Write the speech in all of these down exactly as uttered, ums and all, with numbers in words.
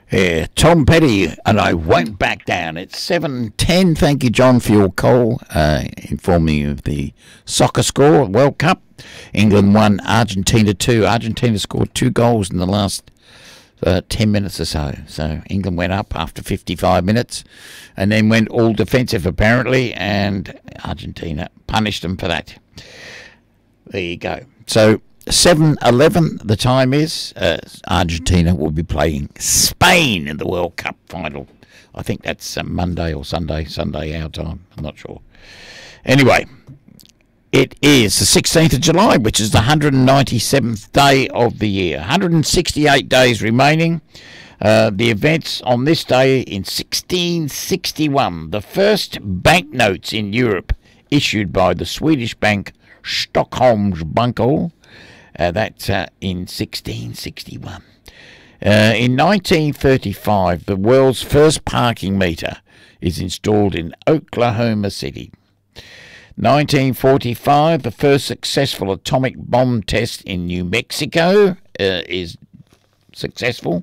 Yeah, Tom Petty, and I won't back down. It's seven ten. Thank you, John, for your call, uh, informing you of the soccer score, World Cup. England won, Argentina two. Argentina scored two goals in the last uh, ten minutes or so. So England went up after fifty-five minutes and then went all defensive, apparently, and Argentina punished them for that. There you go. So seven eleven the time is. uh, Argentina will be playing Spain in the World Cup final. I think that's uh, Monday or Sunday, Sunday our time, I'm not sure. Anyway, it is the sixteenth of July, which is the one hundred ninety-seventh day of the year. one hundred sixty-eight days remaining. Uh, the events on this day in sixteen sixty-one, the first banknotes in Europe issued by the Swedish bank Stockholms Banko. Uh, that's uh, in sixteen sixty-one. Uh, in nineteen thirty-five, the world's first parking meter is installed in Oklahoma City. nineteen forty-five, the first successful atomic bomb test in New Mexico uh, is successful.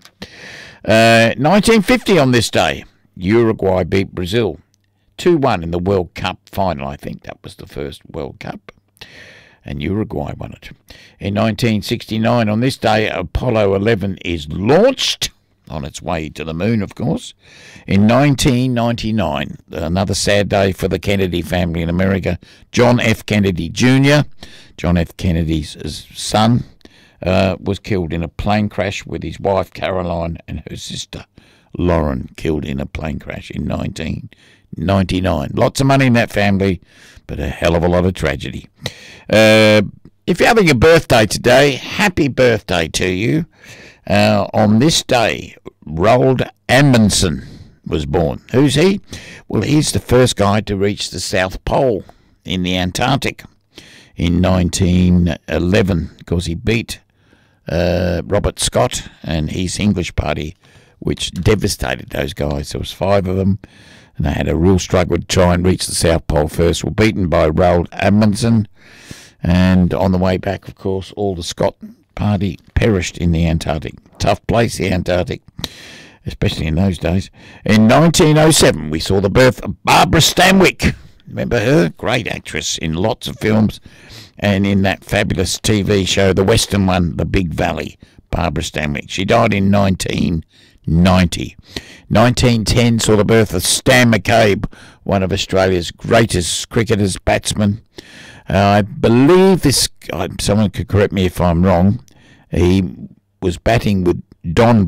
Uh, nineteen fifty on this day, Uruguay beat Brazil two one in the World Cup final. I think that was the first World Cup, and Uruguay won it. In nineteen sixty-nine, on this day, Apollo eleven is launched, on its way to the moon, of course. In nineteen ninety-nine, another sad day for the Kennedy family in America. John F. Kennedy Junior, John F. Kennedy's son, uh, was killed in a plane crash with his wife Caroline and her sister Lauren, killed in a plane crash in nineteen ninety-nine. Lots of money in that family, but a hell of a lot of tragedy. Uh, if you're having a birthday today, happy birthday to you. Uh, on this day, Roald Amundsen was born. Who's he? Well, he's the first guy to reach the South Pole in the Antarctic in nineteen eleven, because he beat uh, Robert Scott and his English party, which devastated those guys. There was five of them, and they had a real struggle to try and reach the South Pole first. Were beaten by Roald Amundsen, and on the way back, of course, all the Scott party perished in the Antarctic. Tough place, the Antarctic, especially in those days. In nineteen oh seven, we saw the birth of Barbara Stanwyck. Remember her? Great actress in lots of films, and in that fabulous T V show, the Western one, The Big Valley. Barbara Stanwyck. She died in nineteen ninety. nineteen ten saw the birth of Stan McCabe, one of Australia's greatest cricketers, batsmen. Uh, I believe this, uh, someone could correct me if I'm wrong, he was batting with Don